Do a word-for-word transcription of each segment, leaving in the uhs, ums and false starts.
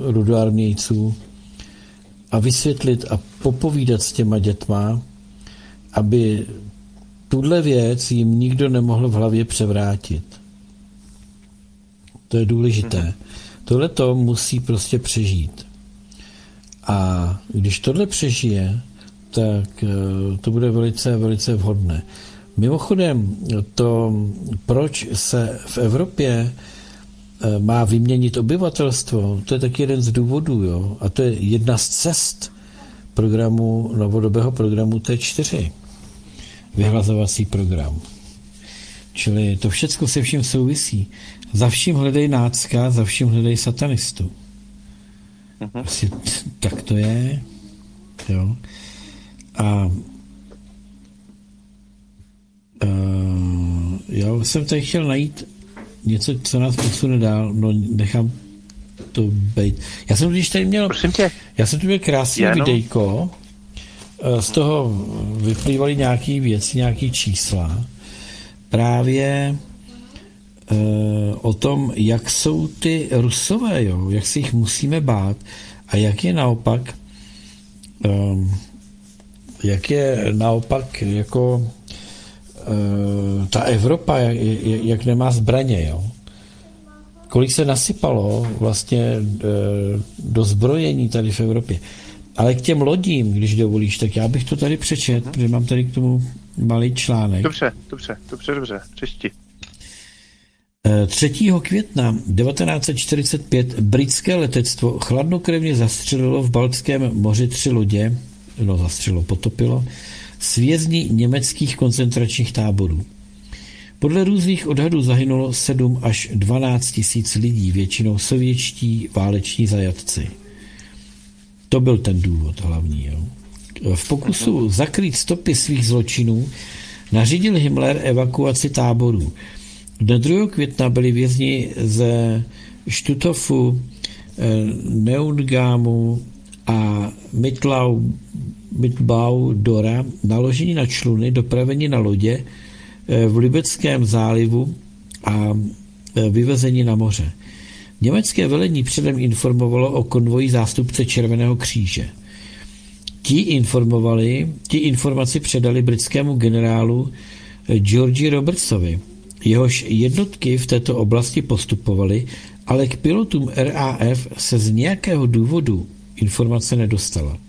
rudoarmějců a vysvětlit a popovídat s těma dětma, aby tuhle věc jim nikdo nemohl v hlavě převrátit. To je důležité. Mm-hmm. Tohle to musí prostě přežít. A když tohle přežije, tak to bude velice, velice vhodné. Mimochodem, to, proč se v Evropě má vyměnit obyvatelstvo, to je taky jeden z důvodů, jo? A to je jedna z cest programu, novodobého programu T čtyři. Vyhlazovací program. Čili to všechno se vším souvisí. Za vším hledej nácka, za vším hledej satanistu. Uh-huh. Asi tak to je. Jo. A uh, já jsem tady chtěl najít něco, co nás posune dál, no nechám to být. Já jsem když tady měl, já jsem tu měl krásný jenom videjko, z toho vyplývaly nějaký věci, nějaký čísla, právě uh, o tom, jak jsou ty Rusové, jo, jak si jich musíme bát a jak je naopak um, jak je naopak jako uh, ta Evropa, jak, jak nemá zbraně, jo. Kolik se nasypalo vlastně uh, do zbrojení tady v Evropě. Ale k těm lodím, když dovolíš, tak já bych to tady přečet, hmm. protože mám tady k tomu malý článek. Dobře, dobře, dobře, dobře, přečti. třetího května devatenáct set čtyřicet pět britské letectvo chladnokrevně zastřelilo v Baltském moři tři lodě, no zastřelilo, potopilo, s vězni německých koncentračních táborů. Podle různých odhadů zahynulo sedm až dvanáct tisíc lidí, většinou sovětští váleční zajatci. To byl ten důvod hlavní. Jo. V pokusu zakrýt stopy svých zločinů nařídil Himmler evakuaci táborů. Dne druhého května byli vězni ze Štuthofu, Neuengamu a Mitlau, Mitbau Dora naloženi na čluny, dopraveni na lodě v Libeckém zálivu a vyvezeni na moře. Německé velení předem informovalo o konvoji zástupce Červeného kříže. Ti informovali, ti informaci předali britskému generálu Georgi Robertsovi. Jehož jednotky v této oblasti postupovaly, ale k pilotům R A F se z nějakého důvodu informace nedostala.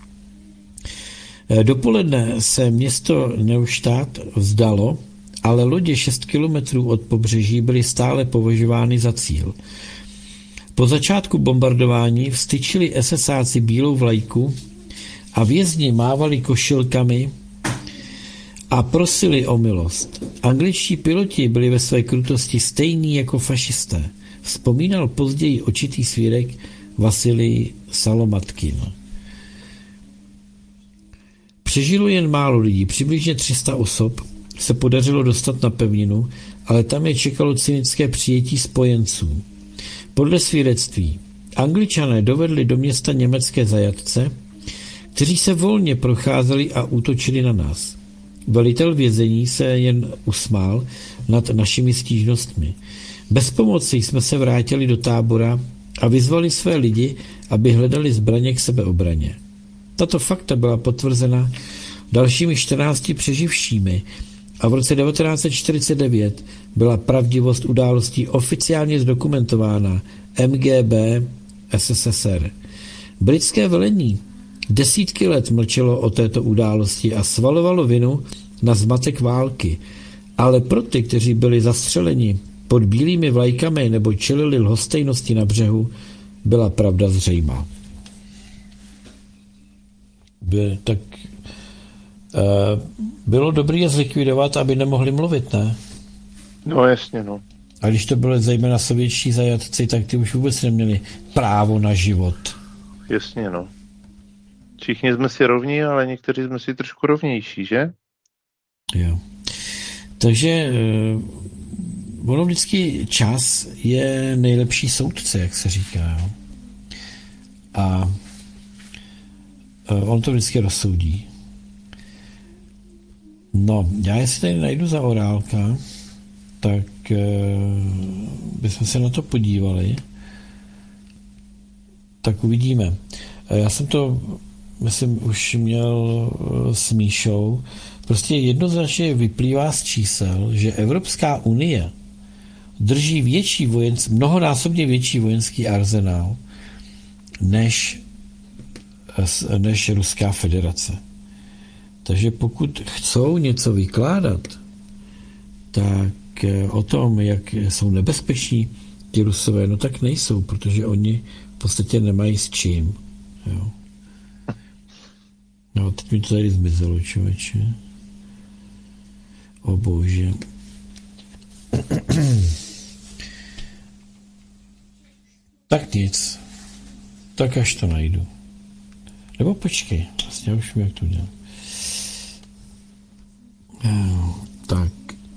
Dopoledne se město Neustadt vzdalo, ale lodě šest kilometrů od pobřeží byly stále považovány za cíl. Po začátku bombardování vstyčili esesáci bílou vlajku a vězni mávali košilkami a prosili o milost. Angličtí piloti byli ve své krutosti stejní jako fašisté. Vzpomínal později očitý svědek Vasilij Salomatkin. Přežilo jen málo lidí, přibližně tři sta osob se podařilo dostat na pevninu, ale tam je čekalo cynické přijetí spojenců. Podle svědectví Angličané dovedli do města německé zajatce, kteří se volně procházeli a útočili na nás. Velitel vězení se jen usmál nad našimi stížnostmi. Bez pomoci jsme se vrátili do tábora a vyzvali své lidi, aby hledali zbraně k sebeobraně. Tato fakta byla potvrzena dalšími čtrnácti přeživšími a v roce devatenáct set čtyřicet devět byla pravdivost událostí oficiálně zdokumentována M G B S S S R. Britské velení desítky let mlčelo o této události a svalovalo vinu na zmatek války, ale pro ty, kteří byli zastřeleni pod bílými vlajkami nebo čelili lhostejnosti na břehu, byla pravda zřejmá. By, tak uh, bylo dobré je zlikvidovat, aby nemohli mluvit, ne? No jasně, no. A když to byly zejména sovětští zajatci, tak ty už vůbec neměli právo na život. Jasně, no. Všichni jsme si rovní, ale někteří jsme si trošku rovnější, že? Jo. Takže uh, ono vždycky čas je nejlepší soudce, jak se říká. Jo? A uh, on to vždycky rozsoudí. No, já jestli tady najdu za Orálka, tak uh, bychom se na to podívali. tak uvidíme. Já jsem to, myslím, už měl s Míšou. Prostě jednoznačně vyplývá z čísel, že Evropská unie drží větší vojenský, mnohonásobně větší vojenský arzenál než, než Ruská federace. Takže pokud chcou něco vykládat, tak o tom, jak jsou nebezpeční ti Rusové, no tak nejsou, protože oni v podstatě nemají s čím. Jo. No, teď mi to tady zmizelo, člověče. O bože. Tak nic. Tak až to najdu. Nebo počkej, vlastně už mi jak to dělám. Tak.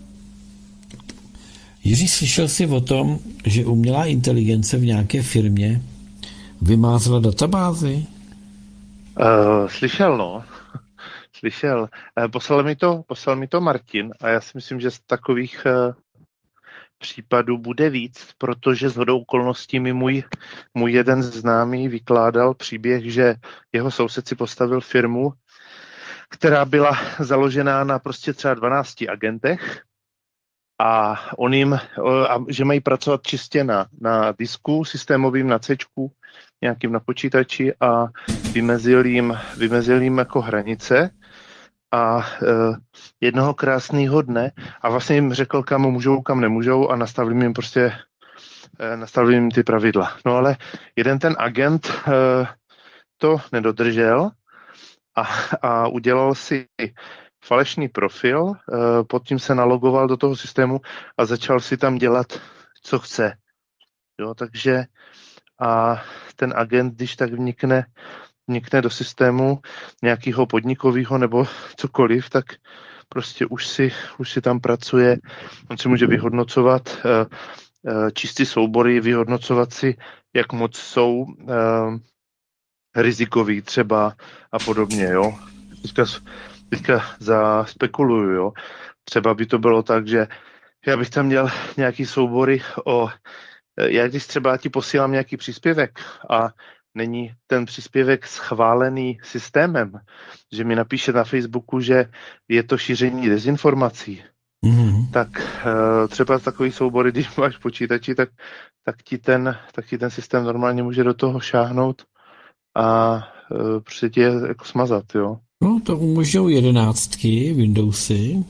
Jiří, slyšel jsi o tom, že umělá inteligence v nějaké firmě vymázala databázy? Uh, slyšel, no. Slyšel. Uh, poslal mi to, poslal mi to Martin a já si myslím, že z takových uh, případů bude víc, protože shodou okolností mi můj, můj jeden známý vykládal příběh, že jeho soused si postavil firmu, která byla založená na prostě třeba dvanácti agentech a on jim, a že mají pracovat čistě na, na disku systémovým, na Cčku, nějakým na počítači a vymezil jim, vymezil jim jako hranice a e, jednoho krásného dne a vlastně jim řekl, kam můžou, kam nemůžou a nastavil jim prostě e, nastavil jim ty pravidla. No ale jeden ten agent e, to nedodržel a, a udělal si falešný profil, e, pod tím se nalogoval do toho systému a začal si tam dělat, co chce. Jo, takže a ten agent, když tak vnikne, vnikne do systému nějakého podnikového nebo cokoliv, tak prostě už si, už si tam pracuje, on si může vyhodnocovat uh, uh, čistý soubory, vyhodnocovat si, jak moc jsou uh, rizikový třeba a podobně, jo. Teďka, teďka zaspekuluju, jo. Třeba by to bylo tak, že já bych tam měl nějaký soubory o já když třeba ti posílám nějaký příspěvek a není ten příspěvek schválený systémem, že mi napíše na Facebooku, že je to šíření dezinformací, mm-hmm. tak uh, třeba takový soubory, když máš počítači, tak, tak, ti ten, tak ti ten systém normálně může do toho šáhnout a uh, prostě tě jako smazat, jo. No, to umožňují jedenáctky Windowsy.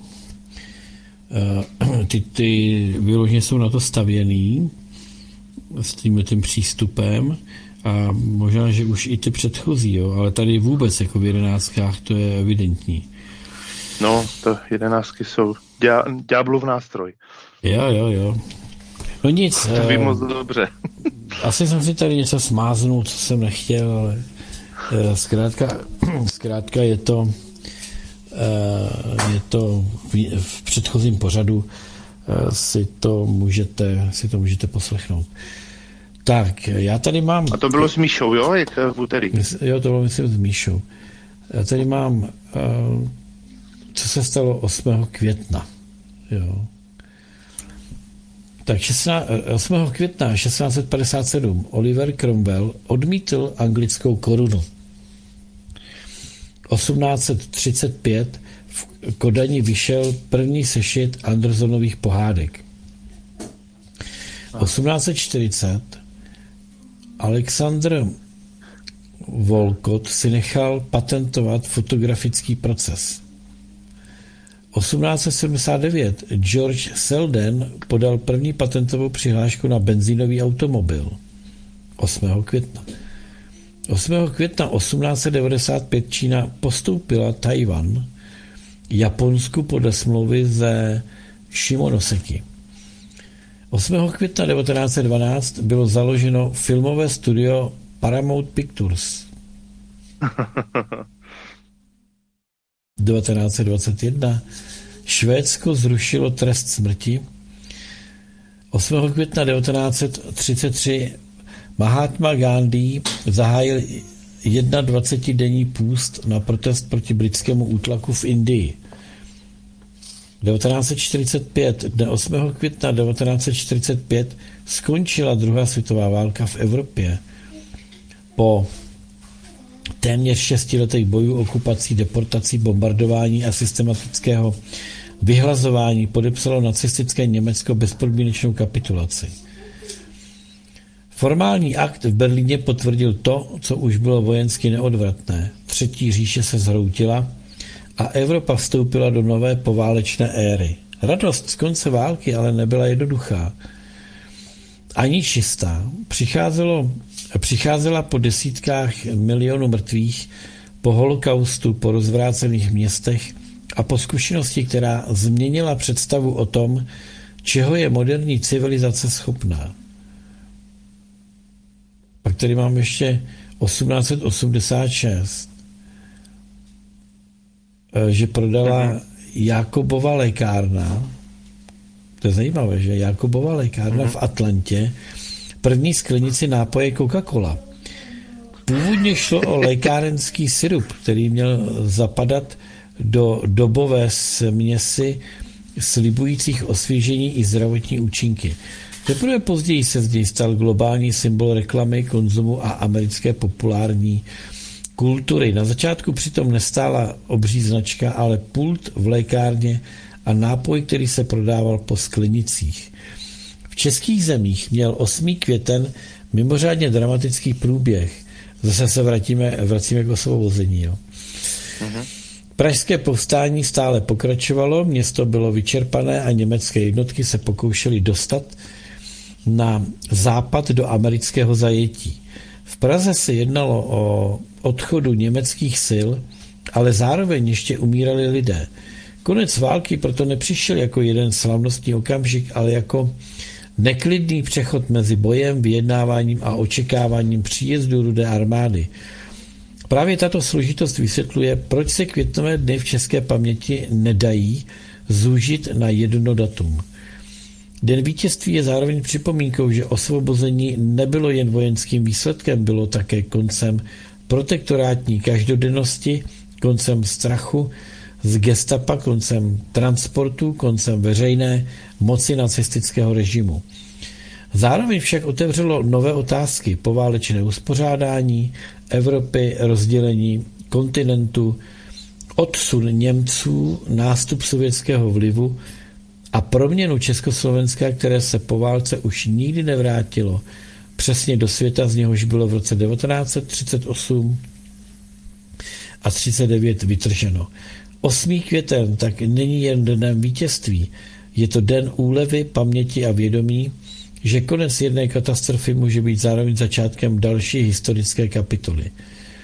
Uh, ty, ty vyloženě jsou na to stavěný s tím, tím přístupem a možná, že už i ty předchozí, jo, ale tady vůbec jako v jedenáctkách to je evidentní. No, to jedenáctky jsou ďá, ďáblův nástroj. Jo, jo, jo. No nic. To ví moc dobře. Asi jsem si tady něco smáznul, co jsem nechtěl, ale zkrátka, zkrátka je to je to v předchozím pořadu si to můžete, si to můžete poslechnout. Tak, já tady mám... A to bylo s Míšou, jo? Jak v úterý? Jo, to bylo myslím s Míšou. Já tady mám, co se stalo osmého května. Jo. Tak osmého května šestnáct set padesát sedm Oliver Cromwell odmítl anglickou korunu. osmnáct set třicet pět v Kodani vyšel první sešit Andersonových pohádek. osmnáct set čtyřicet Alexander Volkot si nechal patentovat fotografický proces. osmnáct set sedmdesát devět George Selden podal první patentovou přihlášku na benzínový automobil. osmého května. osmého května osmnáct set devadesát pět Čína postoupila Tajvan Japonsku podle smlouvy ze Shimonoseki. osmého května devatenáct set dvanáct bylo založeno filmové studio Paramount Pictures. devatenáct set dvacet jedna Švédsko zrušilo trest smrti. osmého května devatenáct set třicet tři Mahatma Gandhi zahájil dvacetidenní půst na protest proti britskému útlaku v Indii. devatenáct set čtyřicet pět Dne osmého května devatenáct set čtyřicet pět skončila druhá světová válka v Evropě. po téměř šesti letech bojů, okupací, deportací, bombardování a systematického vyhlazování podepsalo nacistické Německo bezpodmínečnou kapitulaci. Formální akt v Berlíně potvrdil to, co už bylo vojensky neodvratné. Třetí říše se zhroutila a Evropa vstoupila do nové poválečné éry. Radost z konce války ale nebyla jednoduchá. Ani čistá. Přicházelo, přicházela po desítkách milionů mrtvých, po holokaustu, po rozvrácených městech a po zkušenosti, která změnila představu o tom, čeho je moderní civilizace schopná. Pak tady mám ještě osmnáct set osmdesát šest, že prodala Jakobova lékárna, to je zajímavé, že Jakobova lékárna v Atlantě první sklenici nápoje Coca-Cola. Původně šlo o lékárenský sirup, který měl zapadat do dobové směsi slibujících osvěžení i zdravotní účinky. Teprve později se z něj stal globální symbol reklamy, konzumu a americké populární kultury. Na začátku přitom nestála obří značka, ale pult v lékárně a nápoj, který se prodával po sklenicích. V českých zemích měl osmý květen mimořádně dramatický průběh. Zase se vrátíme, vracíme k osvobození. Jo. Uh-huh. Pražské povstání stále pokračovalo, město bylo vyčerpané a německé jednotky se pokoušely dostat na západ do amerického zajetí. V Praze se jednalo o odchodu německých sil, ale zároveň ještě umírali lidé. Konec války proto nepřišel jako jeden slavnostní okamžik, ale jako neklidný přechod mezi bojem, vyjednáváním a očekáváním příjezdu Rudé armády. Právě tato složitost vysvětluje, proč se květnové dny v české paměti nedají zúžit na jedno datum. Den vítězství je zároveň připomínkou, že osvobození nebylo jen vojenským výsledkem, bylo také koncem protektorátní každodennosti, koncem strachu z gestapa, koncem transportu, koncem veřejné moci nacistického režimu. Zároveň však otevřelo nové otázky: poválečné uspořádání Evropy, rozdělení kontinentu, odsun Němců, nástup sovětského vlivu a proměnu Československa, které se po válce už nikdy nevrátilo přesně do světa, z něhož bylo v roce devatenáct set třicet osm a třicet devět vytrženo. osmý květen tak není jen dnem vítězství, je to den úlevy, paměti a vědomí, že konec jedné katastrofy může být zároveň začátkem další historické kapitoly.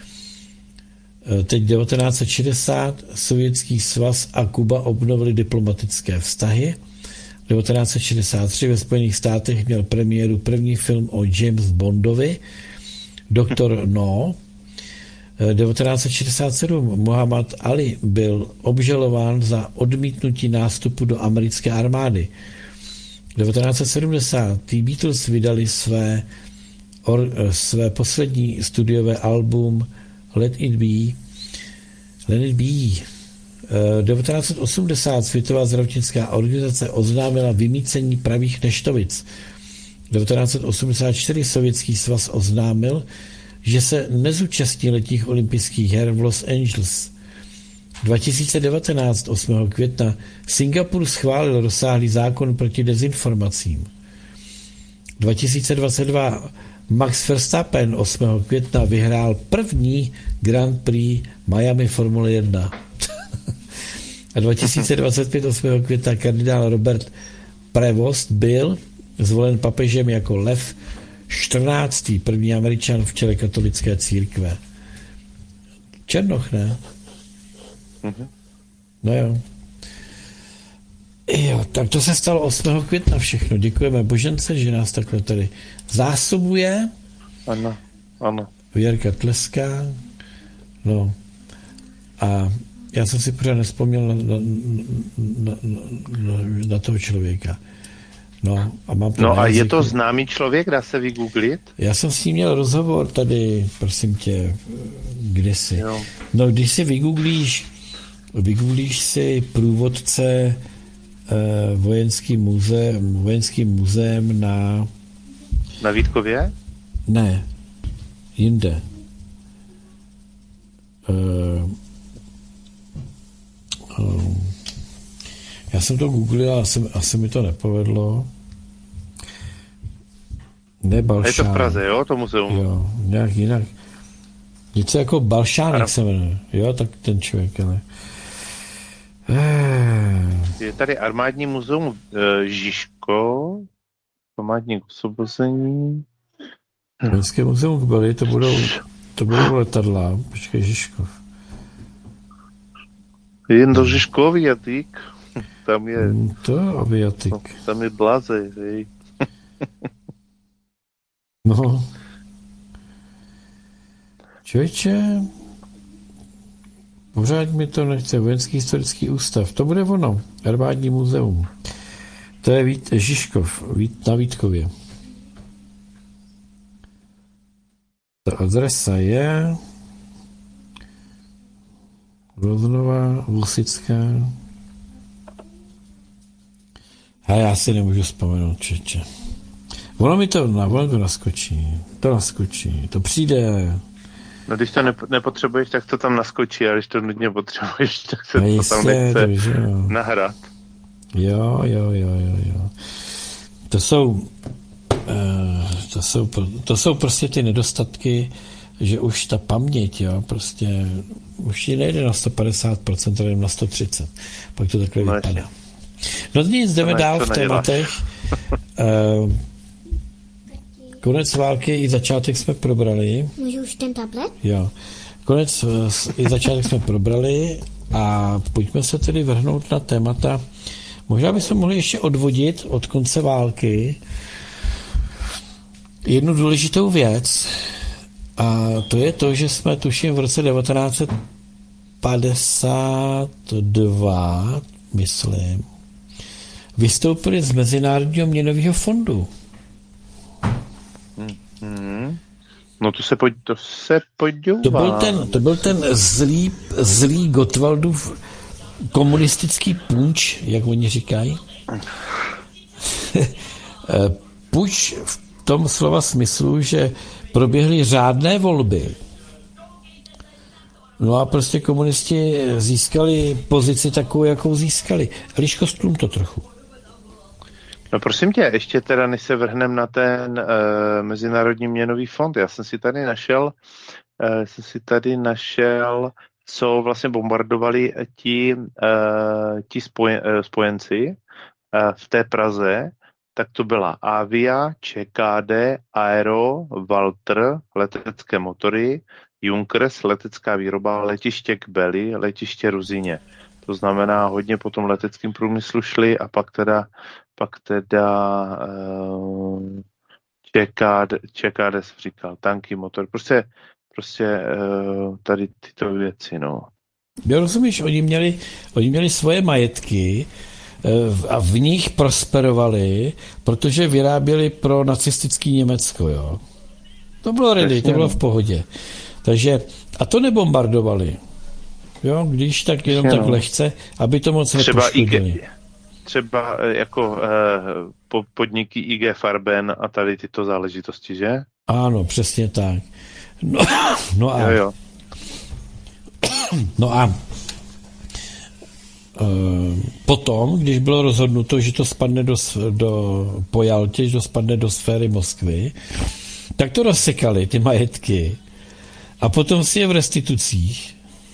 Teď devatenáct set šedesát, Sovětský svaz a Kuba obnovili diplomatické vztahy. devatenáct set šedesát tři ve Spojených státech měl premiéru první film o James Bondovi, Doktor No. devatenáct set šedesát sedm Muhammad Ali byl obžalován za odmítnutí nástupu do americké armády. devatenáct set sedmdesát tí Beatles vydali své, or, své poslední studiové album Let It Be. Let It Be. devatenáct set osmdesát Světová zdravotnická organizace oznámila vymýcení pravých neštovic. devatenáct set osmdesát čtyři Sovětský svaz oznámil, že se nezúčastní letních olympijských her v Los Angeles. dva tisíce devatenáct osmého května Singapur schválil rozsáhlý zákon proti dezinformacím. dva tisíce dvacet dva Max Verstappen osmého května vyhrál první Grand Prix Miami Formule jedna. A dva tisíce dvacet pět osmého května kardinál Robert Prevost byl zvolen papežem jako Lev čtrnáctý, první Američan v čele katolické církve. Černoch, ne? Mm-hmm. No jo. Jo, tak to se stalo osmého května všechno. Děkujeme Božence, že nás takhle tady zásobuje. Ano, ano. Věrka tleská. No. A já jsem si pořád nespomněl na, na, na, na, na toho člověka. No a, mám no a je to známý člověk, dá se vygooglit? Já jsem s ním měl rozhovor tady, prosím tě, kdysi. Jo. No, když si vygooglíš, vygooglíš si průvodce eh, vojenským muzeem, vojenským muzeem na... Na Vítkově? Ne. jinde. Uh, uh, já jsem to googlil a asi, asi mi to nepovedlo. Ne Balšánek. Je to v Praze, jo, to muzeum? Jo, nějak jinak. Něco jako Balšánek Ar- se jmenuje. Jo, tak ten člověk, ale... Eh. Je tady armádní muzeum e, Žižko, památník osvobození. Vojenské muzeum v Bali, to budou, to budou letadla. Počkej, Žižkov. Jen do Žižkový jazyk. Tam je... To aviatik. No, tam je Blazej, hej. No. Člověče, pořád mi to nechce. Vojenský historický ústav. To bude ono. Armádní muzeum. To je Vít, Žižkov Vít, na Vítkově. Ta adresa je Roznova, Vusická. A já si nemůžu vzpomenout, čeče. Ono mi to, na, ono to naskočí. To naskočí. To přijde. No když to nep- nepotřebuješ, tak to tam naskočí, a když to nudně potřebuješ, tak se No to tam jistě, nechce takže jo. nahrát. Jo, jo, jo, jo, jo. To jsou, uh, to jsou, to jsou prostě ty nedostatky, že už ta paměť, jo, prostě už ji nejde na sto padesát procent, ale na sto třicet procent. Pak to takhle No vypadá. jasně. No nic, jdeme To dál ne- v to neděláš. tématech. Uh, konec války i začátek jsme probrali. Můžu už ten tablet? Jo. Konec eh, i začátek jsme probrali a pojďme se tedy vrhnout na témata. Možná bychom mohli ještě odvodit od konce války jednu důležitou věc, a to je to, že jsme tuším v roce devatenáct set padesát dva, myslím, vystoupili z Mezinárodního měnového fondu. Mm-hmm. No to se, pojď, to se podívá. To byl ten, to byl ten zlý, zlý Gottwaldův komunistický punč, jak oni říkají. Puč v tom slova smyslu, že proběhly řádné volby. No a prostě komunisti získali pozici takovou, jakou získali. Liško, stlum to trochu. No prosím tě, ještě teda, než se vrhnem na ten uh, Mezinárodní měnový fond, já jsem si tady našel, uh, jsem si tady našel, co vlastně bombardovali ti, uh, ti spojen, uh, spojenci uh, v té Praze, tak to byla Avia, ČKD, Aero, Walter, letecké motory, Junkers, letecká výroba, letiště Kbely, letiště Ruzyně. To znamená, hodně po tom leteckém průmyslu šli a pak teda pak teda uh, ČKD, ČKD jsem říkal, tanky, motor, prostě, prostě uh, tady tyto věci, no. Jo, rozumíš, oni měli, oni měli svoje majetky uh, a v nich prosperovali, protože vyráběli pro nacistický Německo, jo. To bylo ready, to bylo v pohodě. Takže, a to nebombardovali. Jo, když tak jenom tak lehce, aby to moc nepoškodili. Třeba jako eh, po, podniky I G Farben a tady tyto záležitosti, že? Ano, přesně tak. No, no a... Jo, jo. No a e, potom, když bylo rozhodnuto, že to spadne do, do po Jaltě, že to spadne do sféry Moskvy, tak to rozsekali, ty majetky. A potom si je v restitucích.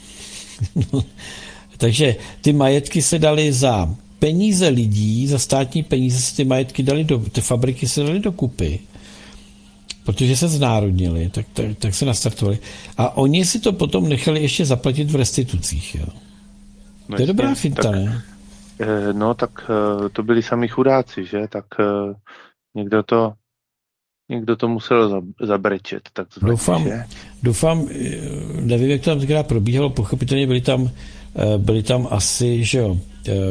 Takže ty majetky se daly za peníze lidí, za státní peníze se ty majetky dali do, ty fabriky se dali do kupy, protože se znárodnili, tak, tak, tak se nastartovali. A oni si to potom nechali ještě zaplatit v restitucích, jo. No to je dobrá jasně, finta, tak, ne? Eh, no, tak eh, to byli sami chudáci, že? Tak eh, někdo to někdo to musel zabrečet, takzvaně, Doufám, že? doufám, nevím, jak to tam tenkrát probíhalo, pochopitelně byli tam, byli tam asi, že jo,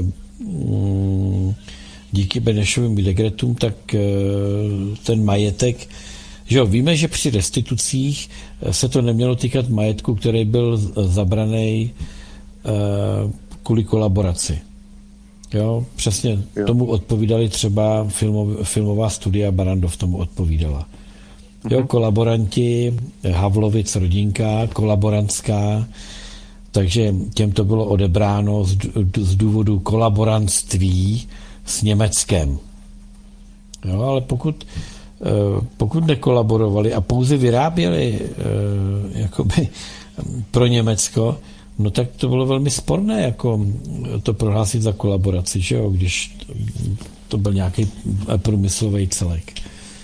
díky Benešovým dekretům, tak ten majetek, že jo, víme, že při restitucích se to nemělo týkat majetku, který byl zabraný kvůli kolaboraci. Jo, přesně jo. Tomu odpovídali třeba filmov, filmová studia Barrandov tomu odpovídala. Jo, kolaboranti, Havlovic rodinka, kolaborantská, takže těm to bylo odebráno z, z důvodu kolaborantství s Německem. Jo, ale pokud, pokud nekolaborovali a pouze vyráběli jakoby pro Německo, no tak to bylo velmi sporné, jako to prohlásit za kolaboraci, že jo, když to byl nějaký průmyslový celek.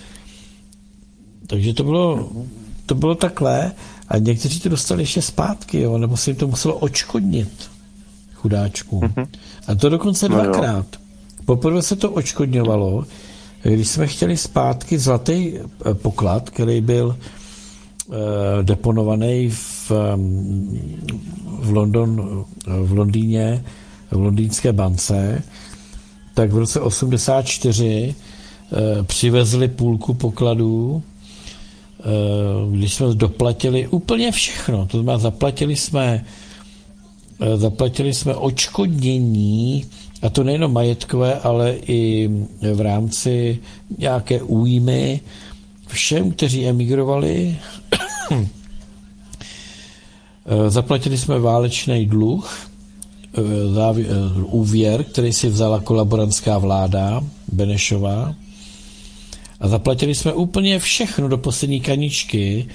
Takže to bylo, to bylo takhle a někteří to dostali ještě zpátky, jo, nebo se jim to muselo odškodnit chudáčkům. A to dokonce dvakrát. Poprvé se to odškodňovalo, když jsme chtěli zpátky zlatý poklad, který byl deponovaný v, v, London, v Londýně, v londýnské bance, tak v roce osmdesát čtyři přivezli půlku pokladů, když jsme doplatili úplně všechno. To znamená, zaplatili jsme, zaplatili jsme odškodnění, a to nejenom majetkové, ale i v rámci nějaké újmy všem, kteří emigrovali. Zaplatili jsme válečný dluh, úvěr, který si vzala kolaborantská vláda Benešová, a zaplatili jsme úplně všechno do poslední kaničky,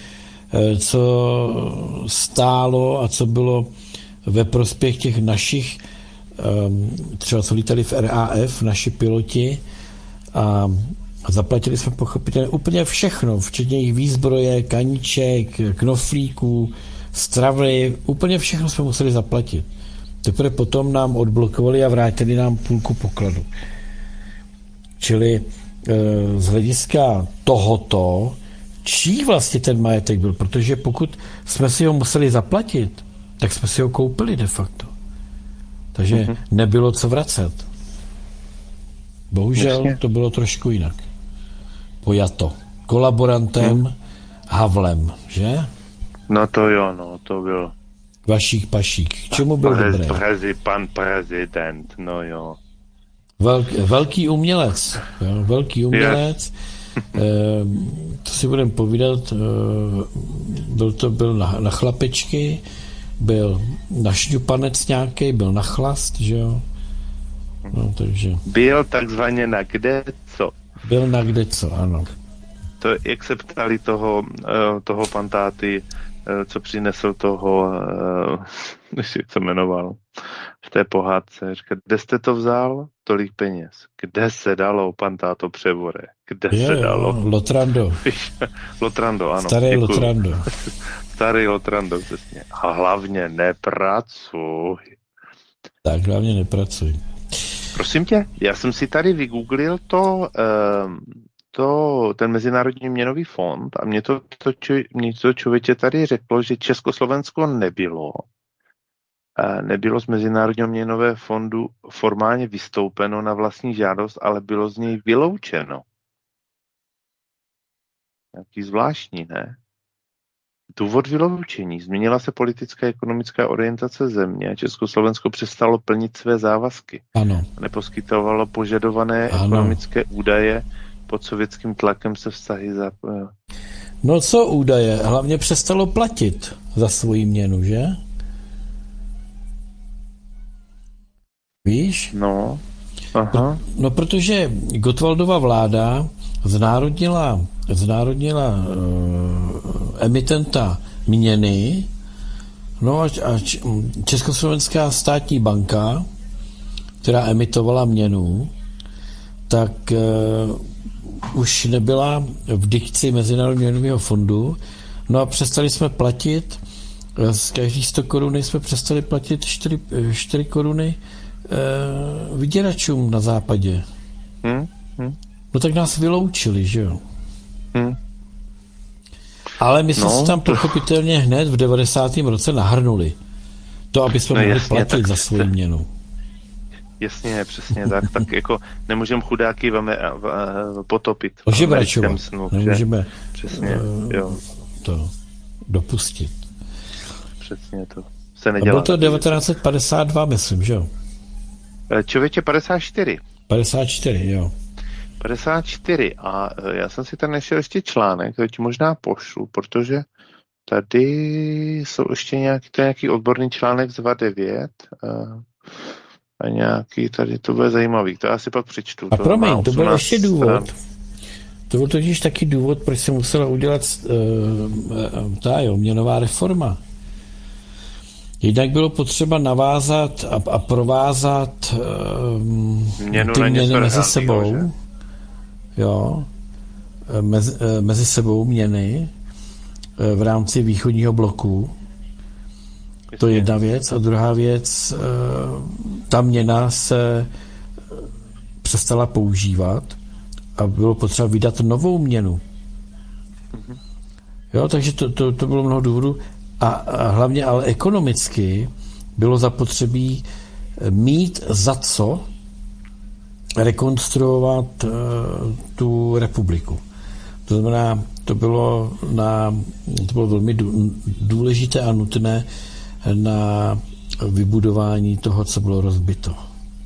co stálo a co bylo ve prospěch těch našich, třeba co lítali v R A F, naši piloti, a zaplatili jsme pochopitelně úplně všechno, včetně jejich výzbroje, kaniček, knoflíků, stravy, úplně všechno jsme museli zaplatit. Teprve potom nám odblokovali a vrátili nám půlku pokladu. Čili z hlediska tohoto, čí vlastně ten majetek byl, protože pokud jsme si ho museli zaplatit, tak jsme si ho koupili de facto. Takže mm-hmm. nebylo co vracet. Bohužel Jasně. to bylo trošku jinak. Pojato. Kolaborantem mm. Havlem, že? No to jo, no, to byl Vašík pašík. K čemu byl Prez, dobrý? Prezi, pan prezident, no jo. Velk, velký umělec. Jo, velký umělec. e, to si budeme povídat. E, byl to byl na, na chlapečky, byl na šňupanec nějaký, byl na chlast, že jo. No, takže. Byl takzvaně na kde co. Byl na kde co, ano. To, jak se ptali toho, toho pantáty, co přinesl toho, jak se jmenoval, v té pohádce. Říká, kde jste to vzal? Tolik peněz. Kde se dalo, pantáto převore? Kde je, se dalo? Lotrando. Lotrando, ano. Starý Děkuju. Lotrando. Starý Lotrando, přesně. A hlavně nepracuj. Tak, hlavně nepracuj. Prosím tě, já jsem si tady vygooglil to, to ten Mezinárodní měnový fond a mě to, to, čo, mě to člověče tady řeklo, že Československo nebylo. Nebylo z Mezinárodního měnového fondu formálně vystoupeno na vlastní žádost, ale bylo z něj vyloučeno. Jaký zvláštní, ne? Důvod vyloučení. Změnila se politická a ekonomická orientace země. Československo přestalo plnit své závazky. Ano. Neposkytovalo požadované ano. ekonomické údaje. Pod sovětským tlakem se vztahy za... No co údaje? Hlavně přestalo platit za svoji měnu, že? Víš? No. Aha. No, protože Gottwaldova vláda znárodnila, znárodnila uh, emitenta měny, no a, a Československá státní banka, která emitovala měnu, tak uh, už nebyla v dikci Mezinárodního měnového fondu, no a přestali jsme platit, z každých sto koruny jsme přestali platit čtyři koruny uh, vyděračům na západě. Hmm? Hmm? No tak nás vyloučili, že jo? Hmm. Ale my jsme no, se tam pochopitelně to... hned v devadesátém roce nahrnuli. To, aby jsme no, mohli jasně, platit za svoji měnu. Jasně, přesně tak. Tak jako nemůžeme chudáky veme, potopit. Ožebračovat. Nemůžeme přesně, uh, jo. to dopustit. Přesně to se nedělá. A bylo to devatenáct set padesát dva, myslím, že jo? Člověče padesát čtyři. padesát čtyři, jo. padesát čtyři. A já jsem si tam našel ještě článek, to ti možná pošlu, protože tady jsou ještě nějaký, to je nějaký odborný článek z dva devět a, a nějaký, tady to bude zajímavý, to já si pak přečtu. A promiň, to byl ještě důvod. Stran. To byl totiž taky důvod, proč se musela udělat uh, ta jo, měnová reforma. Jednak bylo potřeba navázat a, a provázat uh, Měnu ty měny mezi sebou. Že? Jo, mezi, mezi sebou měny v rámci východního bloku. To je jedna věc. A druhá věc, ta měna se přestala používat a bylo potřeba vydat novou měnu. Jo, takže to, to, to bylo mnoho důvodů. A, a hlavně ale ekonomicky bylo zapotřebí mít za co rekonstruovat uh, tu republiku. To znamená, to bylo, na, to bylo velmi důležité a nutné na vybudování toho, co bylo rozbito.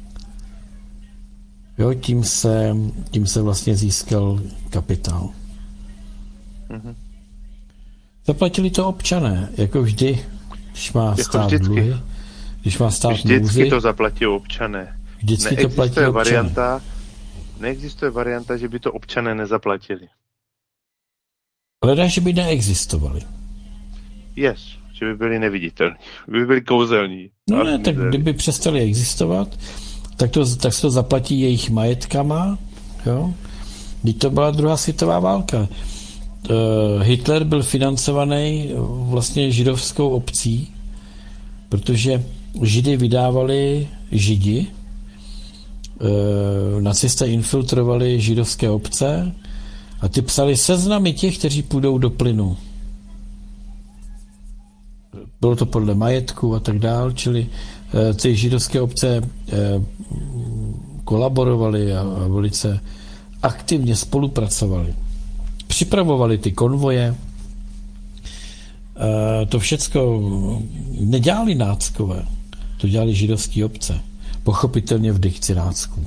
Jo, tím se, tím se vlastně získal kapitál. Mm-hmm. Zaplatili to občané, jako vždy, když má jako stát vždycky. dluhy, když má stát Vždycky dluhy, to zaplatí občané. Vždycky to platí občané. Varianta, neexistuje varianta, že by to občané nezaplatili. Hledá, že by neexistovali. Yes, že by byli neviditelní, by byli kouzelní. No ne, tak kdyby přestali existovat, tak to, tak se to zaplatí jejich majetkama, jo. Když to byla druhá světová válka. Hitler byl financovaný vlastně židovskou obcí, protože Židy vydávali Židi, nacisté infiltrovali židovské obce a ty psali seznamy těch, kteří půjdou do plynu. Bylo to podle majetku a tak dál, čili ty židovské obce kolaborovaly a velice aktivně spolupracovali. Připravovali ty konvoje. To všecko nedělali náckové, to dělali židovské obce. Pochopitelně v dikci nácků.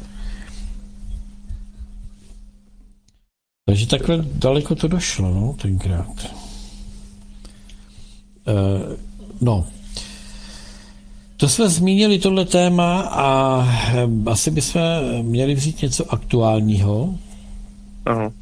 Takže takhle daleko to došlo, no, tenkrát. No. To jsme zmínili tohle téma a asi bychom měli vzít něco aktuálního. Aha.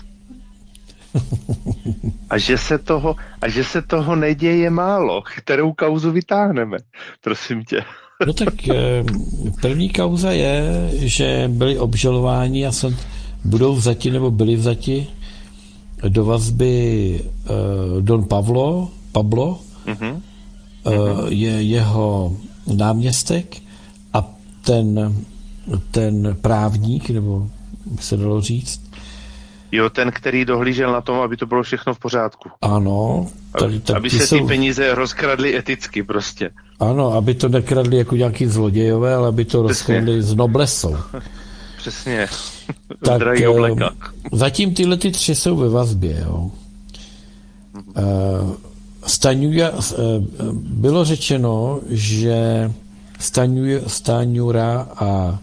A že se toho, a že se toho neděje málo, kterou kauzu vytáhneme, prosím tě. No tak první kauza je, že byli obžalováni a snad budou vzati nebo byli vzati do vazby Don Pablo, Pablo mm-hmm. je jeho náměstek a ten, ten právník, nebo by se dalo říct, jo, ten, který dohlížel na tom, aby to bylo všechno v pořádku. Ano. Tady, tak aby se jsou... ty peníze rozkradly eticky prostě. Ano, aby to nekradli jako nějaký zlodějové, ale aby to Přesně. rozkradli s noblesou. Přesně. Tak zatím tyhle ty tři jsou ve vazbě. Jo. Staňuja, bylo řečeno, že Staňura a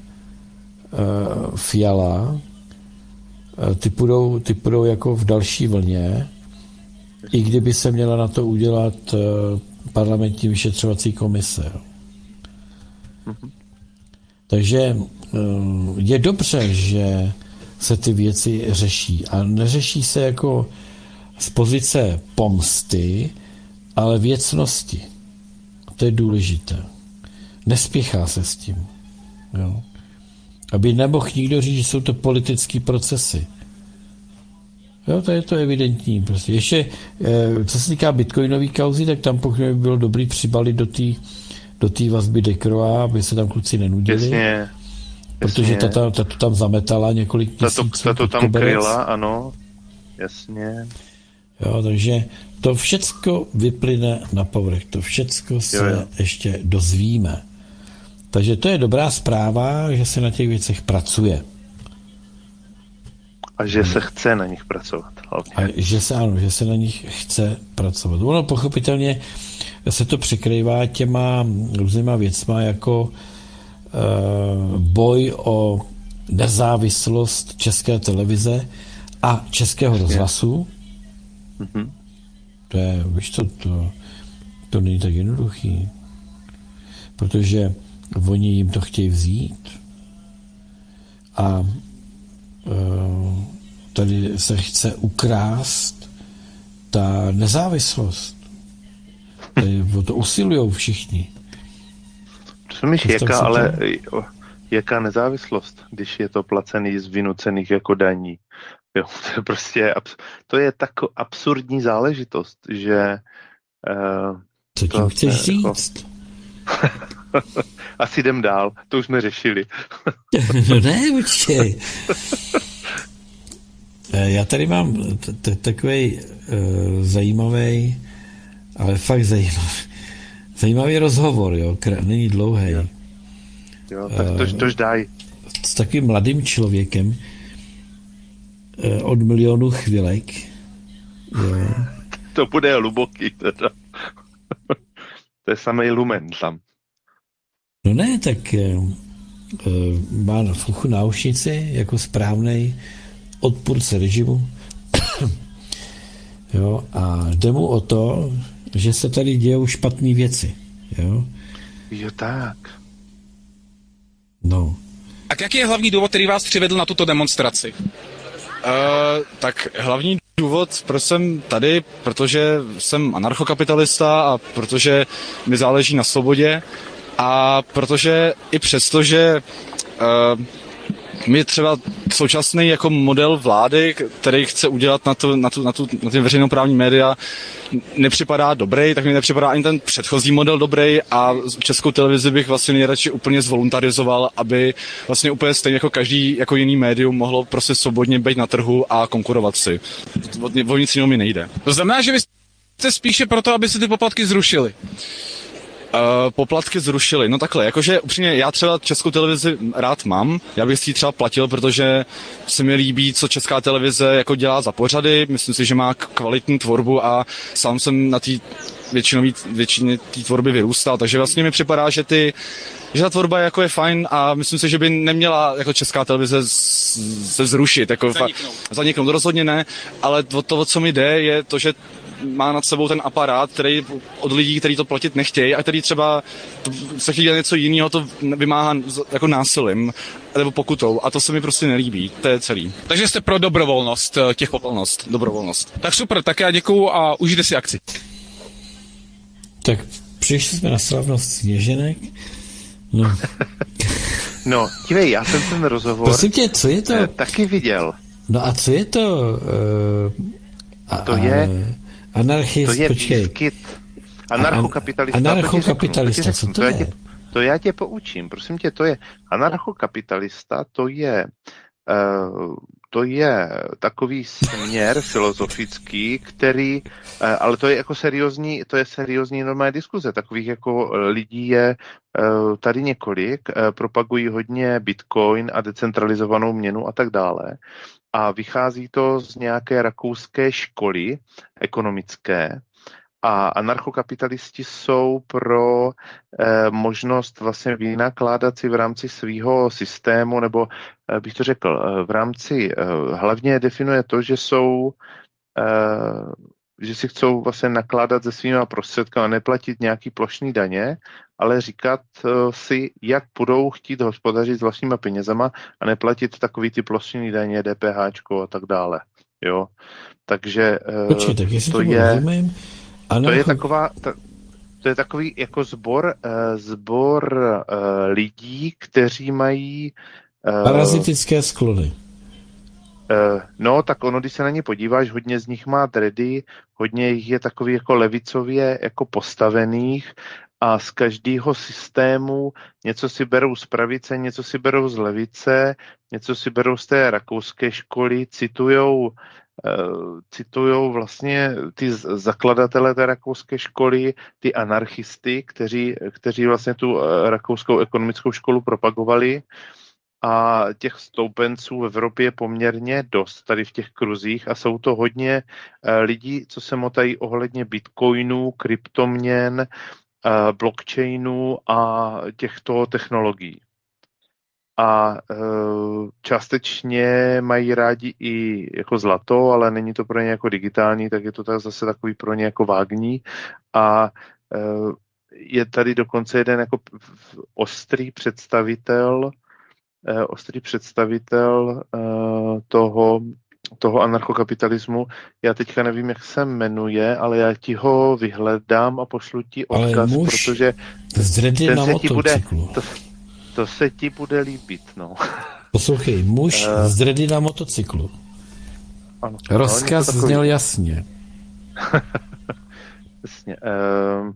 Fiala Ty půjdou, ty půjdou jako v další vlně, i kdyby se měla na to udělat uh, parlamentní vyšetřovací komise. Mm-hmm. Takže uh, je dobře, že se ty věci řeší. A neřeší se jako z pozice pomsty, ale věcnosti. To je důležité. Nespěchá se s tím. Jo. Aby nemohl nikdo říct, že jsou to politické procesy. Jo, to je to evidentní. Prostě. Ještě, co se týká bitcoinové kauzy, tak tam pokud by bylo dobrý přibalit do té do té vazby Dekroa, aby se tam kluci nenudili. Jasně. Protože ta, ta, ta to tam zametala několik měsíců. Ta to, ta to tam kryla, ano. Jasně. Jo, takže to všecko vyplyne na povrch. To všecko se jo, jo. ještě dozvíme. Takže to je dobrá zpráva, že se na těch věcech pracuje. A že se chce na nich pracovat. A že se, ano, že se na nich chce pracovat. Ono pochopitelně se to překrývá těma různýma věcma, jako uh, boj o nezávislost České televize a Českého rozhlasu. Mm-hmm. To je, víš co, to, to není tak jednoduchý. Protože oni jim to chtějí vzít a uh, tady se chce ukrást ta nezávislost. Tady o to usilujou všichni. Rozumíš, jaká, ale jaká nezávislost, když je to placený z vynucených jako daní. Jo, to je prostě, to je tak absurdní záležitost, že uh, co tím chceš říct? Jako... Asi jdem dál, to už jsme řešili. No ne, počkej. Já tady mám takový zajímavý, ale fakt zajímavý, zajímavý rozhovor, jo, není dlouhý. Jo, jo tak tož, tož daj. S takovým mladým člověkem od milionu chvilek. Jo. To bude hluboký, teda. To je samej lumen tam. No ne, tak uh, má v uchu náušnici jako správnej odpůrce režimu. Jo, a jde mu o to, že se tady dějou špatné věci. Jo? Jo, tak. No. Tak jaký je hlavní důvod, který vás přivedl na tuto demonstraci? Uh, tak hlavní důvod, proč jsem tady, protože jsem anarchokapitalista a protože mi záleží na svobodě a protože i přesto, že uh, mi třeba současný jako model vlády, který chce udělat na, to, na, tu, na, tu, na ty veřejnoprávní média, nepřipadá dobrý, tak mi nepřipadá ani ten předchozí model dobrý a Českou televizi bych vlastně nejradši úplně zvoluntarizoval, aby vlastně úplně stejně jako každý jako jiný médium mohlo prostě svobodně být na trhu a konkurovat si. O, o nic jiného mi nejde. To znamená, že vy jste spíše proto, aby se ty poplatky zrušily. Uh, poplatky zrušili. No takhle, jakože upřímně já třeba Českou televizi rád mám, já bych si ji třeba platil, protože se mi líbí, co Česká televize jako dělá za pořady, myslím si, že má kvalitní tvorbu a sám jsem na té většinový, většině té tvorby vyrůstal, takže vlastně mi připadá, že ty že ta tvorba jako je fajn a myslím si, že by neměla jako Česká televize se zrušit, jako zaniknout. zaniknout, rozhodně ne, ale to, to, co mi jde, je to, že má nad sebou ten aparát, který od lidí, kteří to platit nechtějí a který třeba se chtějí dělat něco jiného, to vymáhá jako násilím nebo pokutou a to se mi prostě nelíbí, to je celý. Takže jste pro dobrovolnost těch Dobrovolnost, dobrovolnost. Tak super, tak já děkuju a užijte si akci. Tak přišli jsme na slavnost Sněženek. No. No, dívej, já jsem ten rozhovor Prosím tě, co je to? eh, taky viděl. No a co je to? Uh, a, To je... Anarchist, To je počkej. výskyt. Anarchokapitalista. Anarchokapitalista, to ti co řeknu, to já je? tě, to já tě poučím, prosím tě, to je anarchokapitalista, to je uh, to je takový směr filozofický, který, uh, ale to je jako seriózní, to je seriózní normální diskuze, takových jako lidí je uh, tady několik, uh, propagují hodně Bitcoin a decentralizovanou měnu a tak dále. A vychází to z nějaké rakouské školy ekonomické a anarchokapitalisti jsou pro eh, možnost vlastně vynakládat si v rámci svého systému, nebo eh, bych to řekl, eh, v rámci, eh, hlavně definuje to, že jsou, eh, že si chcou vlastně nakládat se svýma prostředky a neplatit nějaký plošný daně, ale říkat uh, si, jak budou chtít hospodařit s vlastníma penězama a neplatit takový ty plošný daně, DPHčko a tak dále. Jo? Takže uh, Počkej, tak jestli to, to je, rozumím, to je taková, ta, to je takový jako sbor, uh, sbor uh, lidí, kteří mají uh, parazitické sklony. Uh, no, tak ono, když se na ně podíváš, hodně z nich má dready, hodně jich je takový jako levicově jako postavených a z každého systému něco si berou z pravice, něco si berou z levice, něco si berou z té rakouské školy, citujou, uh, citujou vlastně ty zakladatele té rakouské školy, ty anarchisty, kteří, kteří vlastně tu uh, rakouskou ekonomickou školu propagovali. A těch stoupenců v Evropě je poměrně dost tady v těch kruzích a jsou to hodně uh, lidí, co se motají ohledně bitcoinů, kryptoměn, uh, blockchainů a těchto technologií. a částečně mají rádi i jako zlato, ale není to pro ně jako digitální, tak je to tak zase takový pro ně jako vágní. A je tady dokonce jeden jako ostrý představitel, ostrý představitel toho, toho anarchokapitalismu. Já teďka nevím, jak se jmenuje, ale já ti ho vyhledám a pošlu ti odkaz, protože ten na se ti bude, motocyklu. to, to se ti bude líbit, no. Poslouchej, muž uh, z dredy na motocyklu. Ano, Rozkaz no, takový... zněl jasně. Jasně. Uh,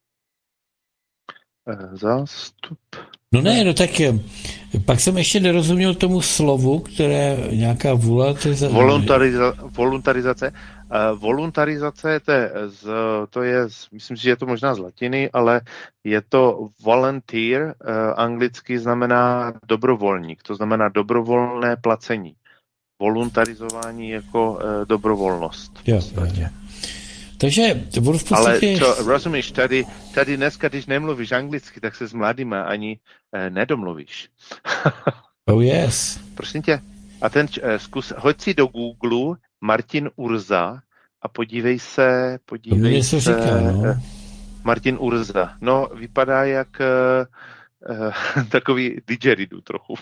uh, zástup. No ne, no tak pak jsem ještě nerozuměl tomu slovu, které nějaká volatilizace. Voluntariza, voluntarizace. Uh, voluntarizace, to je, z, to je z, myslím si, že je to možná z latiny, ale je to volunteer, uh, anglicky znamená dobrovolník, to znamená dobrovolné placení. Voluntarizování jako uh, dobrovolnost. Jo, jo, jo. Takže on v podstatě... Ale to, rozumíš, tady, tady dneska, když nemluvíš anglicky, tak se s mladýma ani eh, nedomluvíš. Oh yes. Prosím tě. A ten, eh, zkus, hoď si do Google Martin Urza a podívej se, podívej se... Říká, no. eh, Martin Urza. No, vypadá jak eh, eh, takový didgeridoo trochu.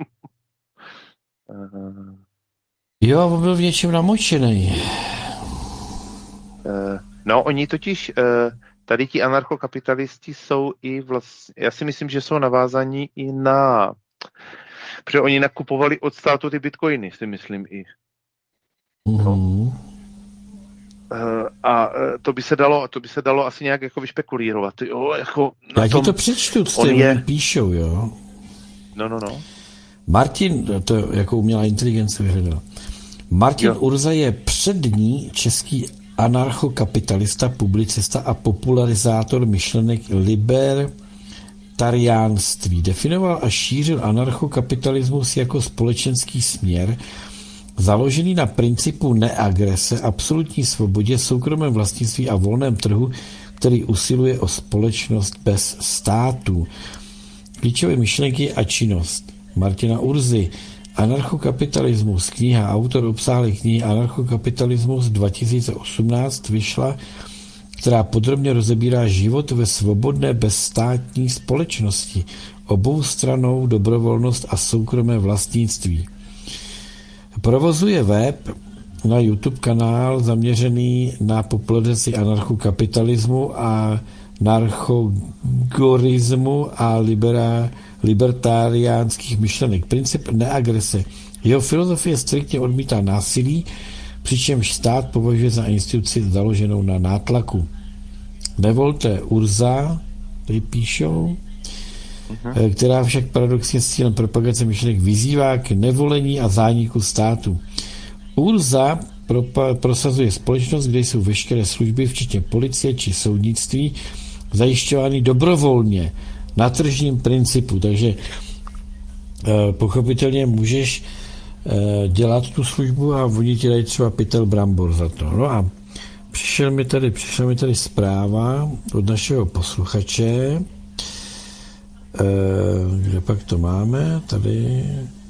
Jo, on byl v něčem namočený. No, oni totiž, tady ti anarchokapitalisti jsou i vlastně, já si myslím, že jsou navázaní i na, protože oni nakupovali od státu ty bitcoiny, si myslím i. No. Mm-hmm. A to by se dalo, to by se dalo asi nějak jako vyšpekulírovat. Jo, jako já ti to přečtu, co je... píšou, jo. No, no, no. Martin, to jako umělá inteligence vyhledala. Martin jo. Urza je přední český anarchokapitalista, publicista a popularizátor myšlenek libertariánství. Definoval a šířil anarchokapitalismus jako společenský směr, založený na principu neagrese, absolutní svobodě, soukromém vlastnictví a volném trhu, který usiluje o společnost bez státu. Klíčové myšlenky a činnost Martina Urzy. Anarchokapitalismus, kniha, autor obsáhlé knihy Anarchokapitalismus dva tisíce osmnáct vyšla, která podrobně rozebírá život ve svobodné bezstátní společnosti, oboustrannou dobrovolnost a soukromé vlastnictví. Provozuje web na YouTube kanál zaměřený na popularizaci anarchokapitalismu a narchogorismu a libera, libertariánských myšlenek. Princip neagrese. Jeho filozofie striktně odmítá násilí, přičemž stát považuje za instituci založenou na nátlaku. Nevolte Urza, tady píšou, uh-huh. která však paradoxně s cílem propagace myšlenek vyzývá k nevolení a zániku státu. Urza propa- prosazuje společnost, kde jsou veškeré služby, včetně policie či soudnictví, zajišťovány dobrovolně na tržním principu, takže eh, pochopitelně můžeš eh, dělat tu službu a oni ti dají třeba pytel brambor za to. No a přišel mi tady, přišla mi tady zpráva od našeho posluchače, eh, kde pak to máme, tady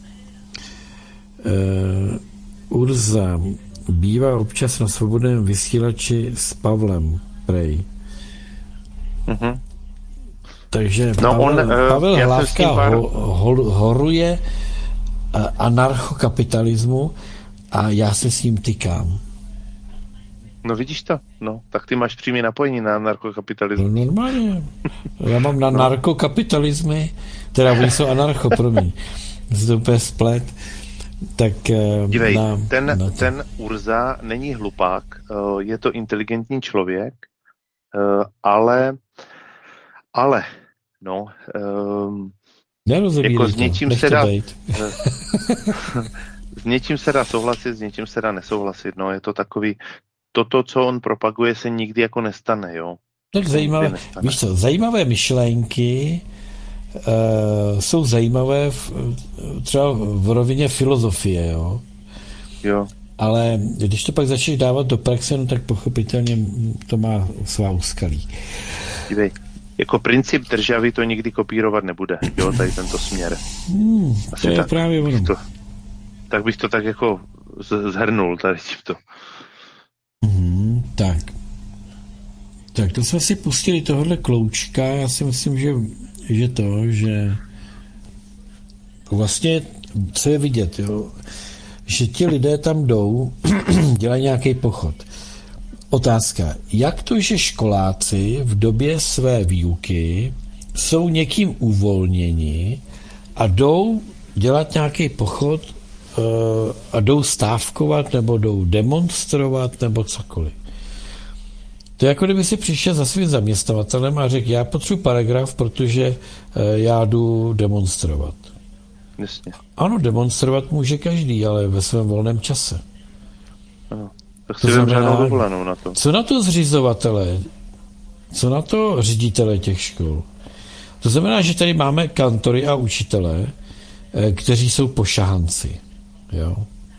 eh, Urza bývá občas na svobodném vysílači s Pavlem Prej. Mm-hmm. Takže no Pavel, on, Pavel uh, Hlávka pár... ho, ho, horuje uh, anarchokapitalismu a já se s ním tykám. No vidíš to? No, tak ty máš přímé napojení na anarchokapitalismus. No normálně. Já mám na no. narkokapitalismy, teda oni jsou anarcho, promiň. To úplně splet. Tak dívej, na, ten, na ten Urza není hlupák, uh, je to inteligentní člověk, uh, ale ale no um, jako s něčím to, se dá s něčím se dá souhlasit, s něčím se dá nesouhlasit, no je to takový, toto, co on propaguje, se nikdy jako nestane, jo. Tak zajímavé, víš co, zajímavé myšlenky uh, jsou zajímavé v, třeba v rovině filozofie, jo. Jo. Ale když to pak začneš dávat do praxe, no tak pochopitelně to má svá úskalí. Dívej, jako princip državy to nikdy kopírovat nebude, jo, tady tento směr. Hmm, to je tak, právě ono. to, tak bych to tak jako z- zhrnul tady tímto. Hmm, tak. Tak to jsme si pustili tohohle kloučka, já si myslím, že, že to, že vlastně, co je vidět, jo, že ti lidé tam jdou, dělají nějaký pochod. Otázka, jak to, že školáci v době své výuky jsou někým uvolněni a jdou dělat nějaký pochod uh, a jdou stávkovat nebo jdou demonstrovat nebo cokoliv. To je jako kdyby si přišel za svým zaměstnavatelem a řekl, já potřebuji paragraf, protože uh, já jdu demonstrovat. Jasně. Ano, demonstrovat může každý, ale ve svém volném čase. Ano. Tak To si vem znamená- žádnou dovolenou na to. Co na to zřizovatelé? Co na to ředitelé těch škol? To znamená, že tady máme kantory a učitelé, eh, kteří jsou pošahanci. Jo?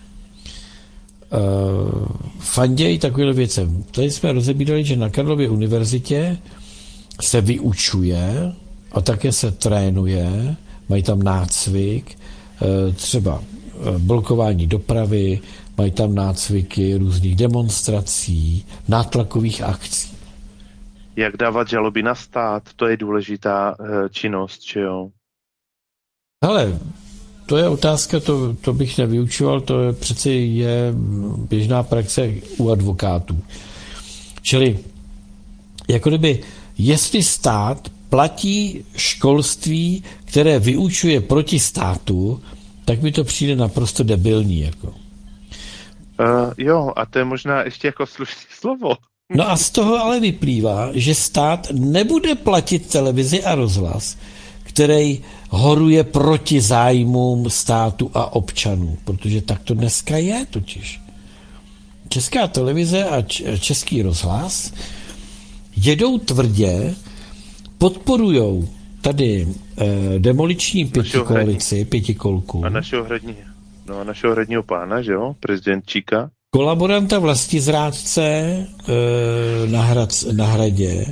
Uh, fandějí takovým věcem. Tady jsme rozebírali, že na Karlově univerzitě se vyučuje a také se trénuje, mají tam nácvik, eh, třeba eh, blokování dopravy, mají tam nácviky různých demonstrací, nátlakových akcí. Jak dávat žaloby na stát, to je důležitá eh, činnost, že jo? Hele, to je otázka, to, to bych nevyučoval, to je přeci je běžná praxe u advokátů. Čili, jako kdyby, jestli stát platí školství, které vyučuje proti státu, tak mi to přijde naprosto debilní. Jako. Uh, jo, a to je možná ještě jako slušné slovo. No a z toho ale vyplývá, že stát nebude platit televizi a rozhlas, který horuje proti zájmům státu a občanů, protože tak to dneska je totiž. Česká televize a český rozhlas jedou tvrdě, podporujou tady eh, demoliční pětikoalici, pětikolku. A našeho hradní, no a našeho hradního pána, že jo, prezident Číka. Kolaboranta vlastizrádce eh, na, hrad, na hradě,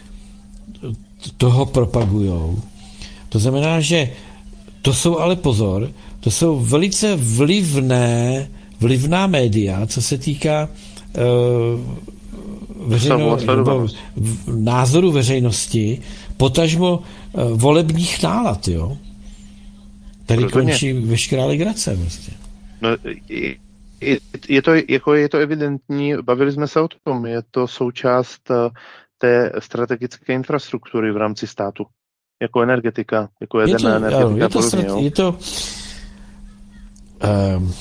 toho propagujou. To znamená, že to jsou ale pozor, to jsou velice vlivné, vlivná média, co se týká uh, veřejno, nebo v, názoru veřejnosti, potažmo uh, volebních nálad, jo. Tady Rozhodně. končí veškerá legrace vlastně. No, je, je, to, jako je to evidentní, bavili jsme se o tom, je to součást uh, té strategické infrastruktury v rámci státu. Jako energetika, jako Je to, jaderná energetika je to, podobně, strat, jo. je to um,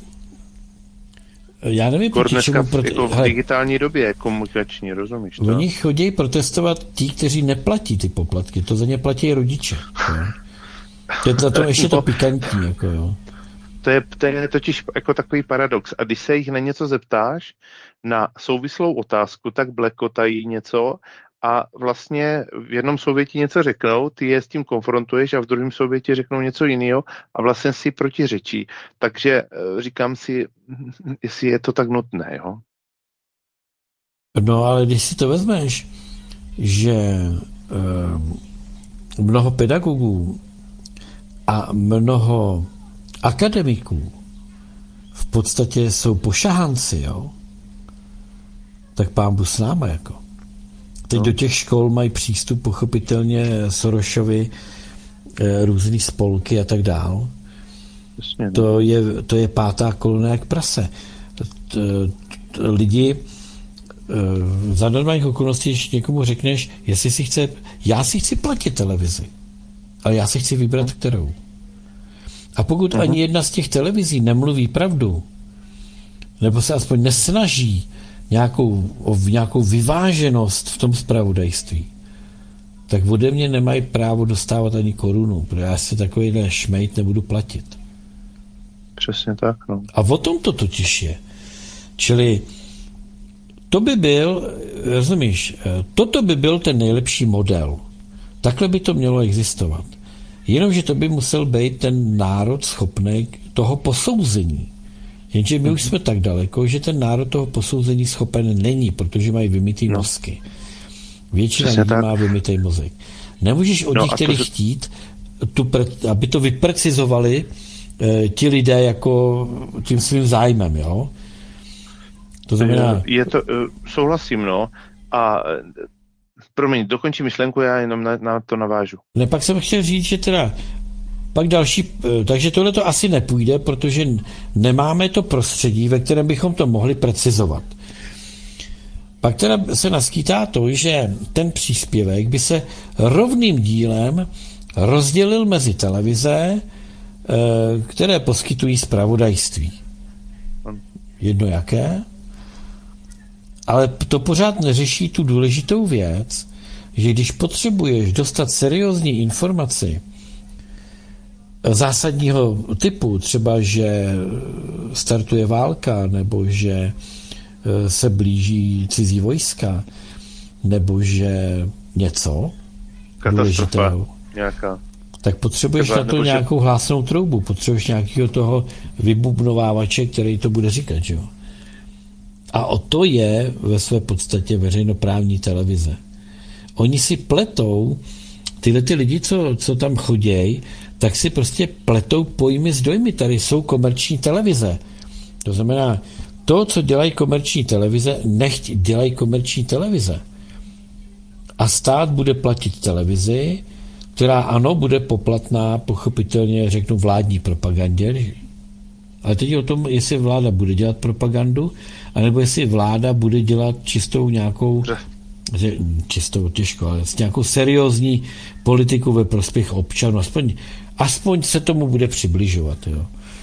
já nevím, Kor proti dneska čemu... v, Proti, jako v hele, digitální době komunikační, rozumíš to? oni chodí protestovat ti, kteří neplatí ty poplatky, to za ně platí rodiče. Jo. To je na tom ještě to pikantní. Jako, jo. To je, to je totiž jako takový paradox. A když se jich na něco zeptáš, na souvislou otázku, tak blekotají něco a vlastně v jednom slově ti něco řeknou, ty je s tím konfrontuješ a v druhém slově ti řeknou něco jiného a vlastně si protiřečí. Takže říkám si, jestli je to tak nutné, jo? No ale když si to vezmeš, že um, mnoho pedagogů a mnoho akademiků v podstatě jsou pošahanci, jo, tak pán Bůh s náma, jako. Teď no. Do těch škol mají přístup pochopitelně Sorošovi, e, různý spolky a tak dál. Jasně, to, je, to je pátá kolona jak prase. T, t, t, lidi e, za normálních okolností, když někomu řekneš, jestli si chce, já si chci platit televizi, ale já si chci vybrat no. kterou. A pokud uh-huh. ani jedna z těch televizí nemluví pravdu, nebo se aspoň nesnaží nějakou, o nějakou vyváženost v tom zpravodajství, tak ode mě nemají právo dostávat ani korunu, protože já si takovýhle šmejt nebudu platit. Přesně tak, no. A o tom to totiž je. Čili to by byl, rozumíš, toto by byl ten nejlepší model. Takhle by to mělo existovat. Jenomže to by musel být ten národ schopný toho posouzení. Jenže my už jsme tak daleko, že ten národ toho posouzení schopen není, protože mají vymytý no. mozky. Většina Přesně lidí tak. má vymytej mozek. Nemůžeš od No nich a to tedy se- chtít, tu pre, aby to vyprecizovali e, ti lidé jako tím svým zájmem, jo? To znamená, Je to, eh, souhlasím, no. A eh, promiň, dokončí myšlenku, já jenom na, na to navážu. ne, pak jsem chtěl říct, že teda pak další, e, takže tohle to asi nepůjde, protože n- nemáme to prostředí, ve kterém bychom to mohli precizovat. Pak teda se naskýtá to, že ten příspěvek by se rovným dílem rozdělil mezi televize, eh, které poskytují zpravodajství. Jedno jaké? Ale to pořád neřeší tu důležitou věc, že když potřebuješ dostat seriózní informaci zásadního typu, třeba že startuje válka, nebo že se blíží cizí vojska, nebo že něco Katastrofa důležitého, nějaká. tak potřebuješ Třeba, na to nebo že- nějakou hlásnou troubu, potřebuješ nějakého toho vybubnovávače, který to bude říkat, že jo? A o to je ve své podstatě veřejnoprávní televize. Oni si pletou, tyhle ty lidi, co, co tam chodějí, tak si prostě pletou pojmy s dojmy. Tady jsou komerční televize. To znamená, to, co dělají komerční televize, nechť dělají komerční televize. A stát bude platit televizi, která ano, bude poplatná, pochopitelně řeknu vládní propagandě, ale teď o tom, jestli vláda bude dělat propagandu, anebo jestli vláda bude dělat čistou nějakou, že, čistou těžko, ale nějakou seriózní politiku ve prospěch občanů. Aspoň, aspoň se tomu bude přibližovat. Jo.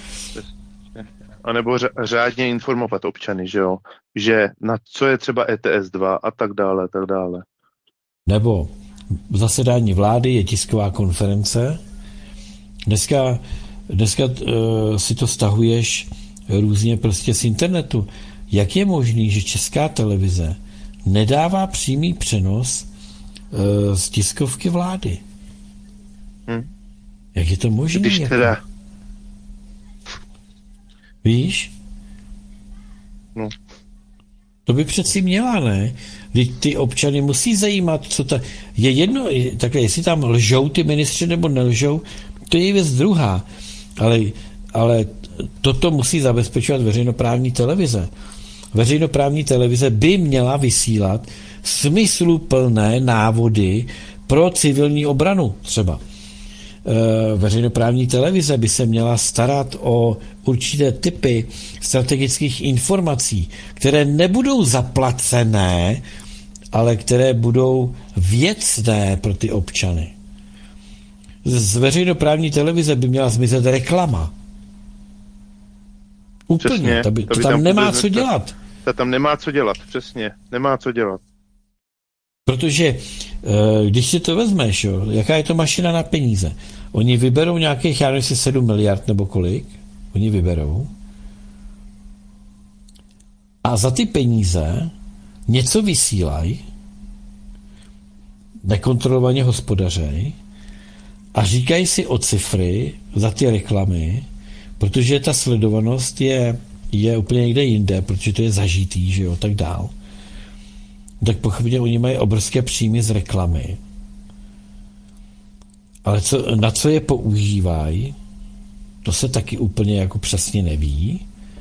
A nebo řádně informovat občany, že jo? Že na co je třeba E T S dva a tak dále, a tak dále. Nebo zasedání vlády je tisková konference. Dneska, dneska uh, si to stahuješ různě prostě z internetu. Jak je možný, že Česká televize nedává přímý přenos uh, z tiskovky vlády? Hm. Jak je to možné? Když jako? teda... Víš? No. To by přeci měla, ne? Vždyť ty občany musí zajímat, co ta... Je jedno, takhle, jestli tam lžou ty ministři nebo nelžou, to je věc druhá. Ale, ale toto musí zabezpečovat veřejnoprávní televize. Veřejnoprávní televize by měla vysílat smysluplné návody pro civilní obranu třeba. Veřejnoprávní televize by se měla starat o určité typy strategických informací, které nebudou zaplacené, ale které budou věcné pro ty občany. Z veřejnoprávní televize by měla zmizet reklama. Úplně, Přesně, to, by, to to by tam tam nemá vůbec co ne- dělat. Ta tam nemá co dělat, přesně. Nemá co dělat. Protože když si to vezmeš, jo, jaká je to mašina na peníze? Oni vyberou nějakých, já nevím, jestli sedm miliard nebo kolik, oni vyberou. A za ty peníze něco vysílají, nekontrolovaně hospodařej a říkají si o cifry za ty reklamy, protože ta sledovanost je, je úplně někde jinde, protože to je zažitý, že jo, tak dál. Tak pochopitelně oni mají obrovské příjmy z reklamy. Ale co, na co je používají, to se taky úplně jako přesně neví.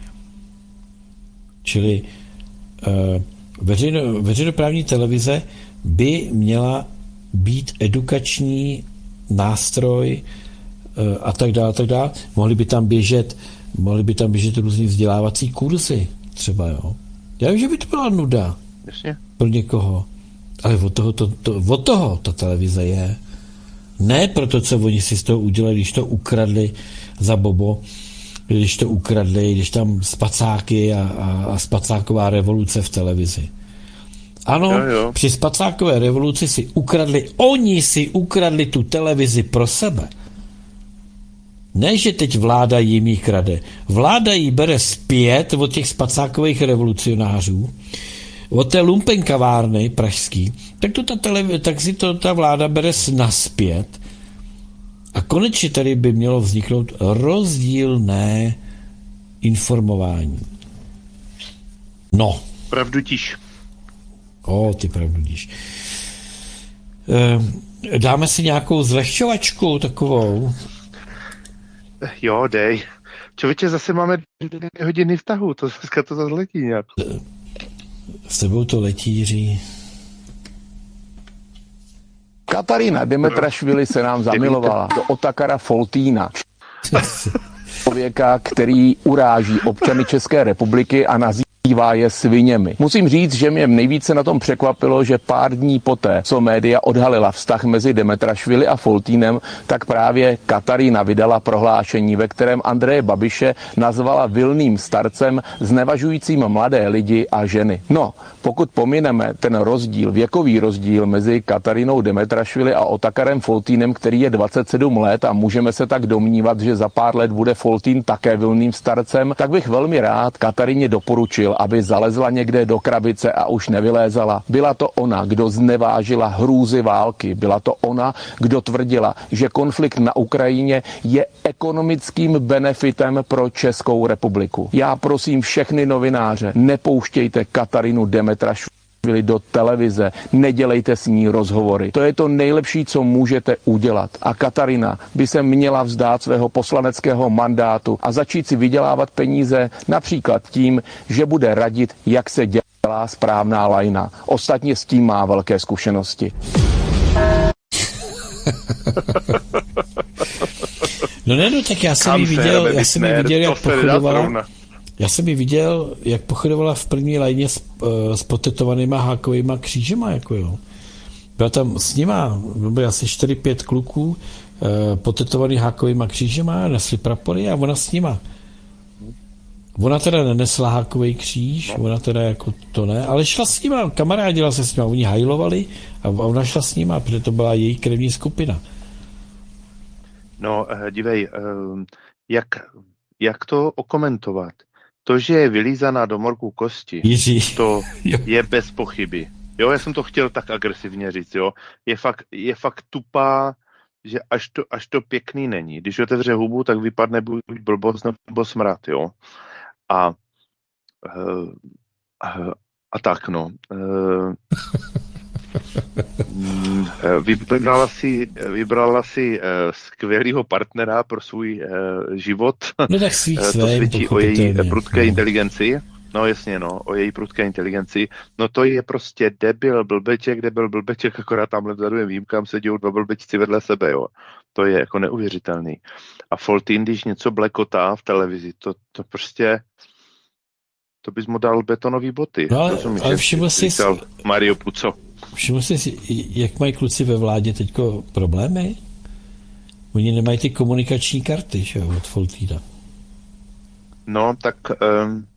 Čili uh, veřejno, veřejnoprávní televize by měla být edukační nástroj uh, a tak dále, a tak dále. Mohly by tam běžet, mohly by tam běžet různý vzdělávací kurzy třeba, jo. Já vím, že by to byla nuda. Jasně. Pro někoho. Ale od toho, to, to, od toho ta televize je. Ne proto, co oni si z toho udělali, když to ukradli za bobo, když to ukradli, když tam spacáky a, a, a spacáková revoluce v televizi. Ano, jo, jo. Při spacákové revoluci si ukradli, oni si ukradli tu televizi pro sebe. Ne, že teď vláda jim ji krade. Vláda ji bere zpět od těch spacákových revolucionářů, od té lumpenkavárny pražský, tak, to ta televize, tak si to ta vláda bere naspět a konečně tady by mělo vzniknout rozdílné informování. No. Pravdu tíž. O, ty pravdu díš. Dáme si nějakou zlehčovačku takovou. Jo, dej. Člověče, zase máme dvě hodiny vztahu, to dneska to zase letí nějak. S tebou to letí, Jiří. Katarína Demetrašvili se nám zamilovala do Otakara Foltýna. Člověka, který uráží občany České republiky a nazývá je sviněmi. Musím říct, že mě nejvíce na tom překvapilo, že pár dní poté, co média odhalila vztah mezi Demetrašvili a Foltýnem, tak právě Katarína vydala prohlášení, ve kterém Andreje Babiše nazvala vilným starcem, znevažujícím mladé lidi a ženy. No, pokud pomineme ten rozdíl, věkový rozdíl mezi Katarínou Demetrašvili a Otakarem Foltýnem, který je dvacet sedm let a můžeme se tak domnívat, že za pár let bude Foltýn také vilným starcem, tak bych velmi rád Kataríně doporučil, aby zalezla někde do krabice a už nevylézala. Byla to ona, kdo znevážila hrůzy války. Byla to ona, kdo tvrdila, že konflikt na Ukrajině je ekonomickým benefitem pro Českou republiku. Já prosím všechny novináře, nepouštějte Katarínu Demetrašvili do televize, nedělejte s ní rozhovory. To je to nejlepší, co můžete udělat. A Katarína by se měla vzdát svého poslaneckého mandátu a začít si vydělávat peníze například tím, že bude radit, jak se dělá správná lajna. Ostatně s tím má velké zkušenosti. No ne, no, tak já jsem ji viděl, já jsem ji viděl, jak pochodovala. Já jsem ji viděl, jak pochodovala v první lajně s, s potetovanýma hákovýma křížema, jako jo. Byla tam s nima, bylo asi čtyři pět kluků, potetovaný hákovýma křížema, nesli prapory a ona s nima. Ona teda nenesla hákový kříž, ona teda jako to ne, ale šla s nima, kamarádila se s nima, oni hajlovali a ona šla s nima, protože to byla její krevní skupina. No, dívej, jak, jak to okomentovat? To, že je vylízaná do morku kosti, Jiří. To je bez pochyby. Jo, já jsem to chtěl tak agresivně říct, jo. Je fakt, je fakt tupá, že až to, až to pěkný není. Když otevře hubu, tak vypadne buď blbost nebo smrad, jo. A, a, a tak, no. Vybrala si, vybrala si skvělého partnera pro svůj život. No tak svých to svědčí o její prudké no. inteligenci. No jasně, no, o její prudké inteligenci. No to je prostě debil, blbeček, debil, blbeček, akorát tamhle vzadu je výjimkám, sedí dva blbečci vedle sebe, jo. To je jako neuvěřitelný. A Foltýn, když něco blekotá v televizi, to, to prostě, to bys mu dal betonový boty. No ale, ale všiml jsi... Mario Puco. Všiml jsi, jak mají kluci ve vládě teďko problémy? Oni nemají ty komunikační karty, že jo, od Foltýna. No, tak um,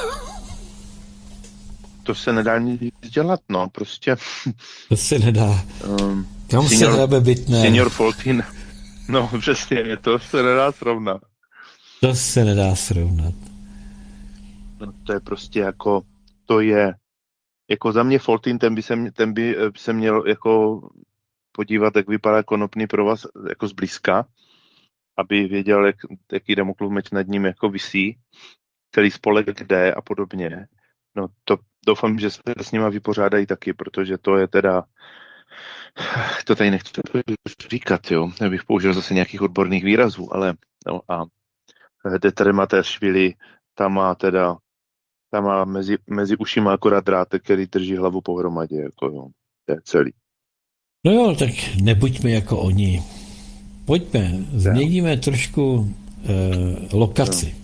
to se nedá nic dělat, no, prostě. To se nedá. Um, Kam senior, se dáme bytné? Senior Foltýn, no přesně, to se nedá srovnat. To se nedá srovnat. No, to je prostě jako, to je, jako za mě Foltýn, ten by se, ten by se měl jako podívat, jak vypadá konopný provaz jako zblízka, aby věděl, jak, jaký Damoklův meč nad ním jako visí, který spolek kde a podobně. No to doufám, že se s nima vypořádají taky, protože to je teda, to tady nechci říkat, jo, já bych použil zase nějakých odborných výrazů, ale no a Demetrašvili, tam má teda, tam má mezi, mezi ušima akorát drátek, který drží hlavu pohromadě, jako jo, to je celý. No jo, tak nebuďme jako oni. Pojďme, změníme trošku eh, lokaci.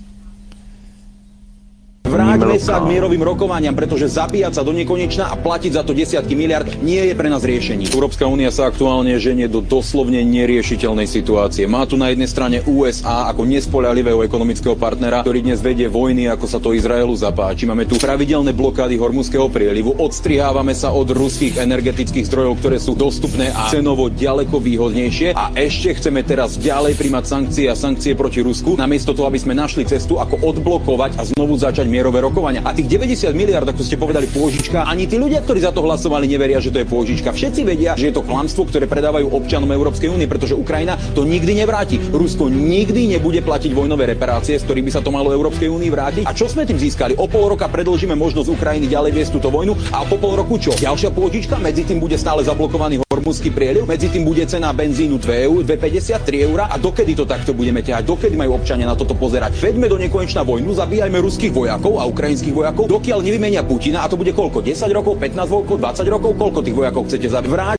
Vráťme sa k mierovým rokovaniam, pretože zabíjať sa do nekonečna a platiť za to desiatky miliard nie je pre nás riešení. Európska únia sa aktuálne ženie do doslovne neriešiteľnej situácie. Má tu na jednej strane ú es á ako nespoľahlivého ekonomického partnera, ktorý dnes vedie vojny, ako sa to Izraelu zapáči. Máme tu pravidelné blokády Hormuzského prielivu, odstrihávame sa od ruských energetických zdrojov, ktoré sú dostupné a cenovo ďaleko výhodnejšie. A ešte chceme teraz ďalej príjmať sankcie a sankcie proti Rusku, namiesto toho, aby sme našli cestu, ako odblokovať a znovu začať mierové rokovania. A tých deväťdesiat miliárd, ako ste povedali, pôžička, ani tí ľudia, ktorí za to hlasovali, neveria, že to je pôžička. Všetci vedia, že je to klamstvo, ktoré predávajú občanom Európskej únie, pretože Ukrajina to nikdy nevráti. Rusko nikdy nebude platiť vojnové reparácie, z ktorých by sa to malo Európskej únii vrátiť. A čo sme tým získali? O pol roka predĺžime možnosť Ukrajiny ďalej viesť túto vojnu a po pol roku čo? Ďalšia pôžička, medzi tým bude stále zablokovaný Hormuzský prieliv. Medzi tým bude cena benzínu dva eur, dva päťdesiat, tri eurá. A dokedy to takto budeme ťahať? Dokedy majú občania na toto pozerať? Veďme do nekonečna vojnu, zabíjajme ruských vojakov a ukrajinských vojakov, dokiaľ nevymenia Putina, a to bude koľko? desať rokov, pätnásť rokov, dvadsať rokov, koľko tých vojakov chcete zabiť?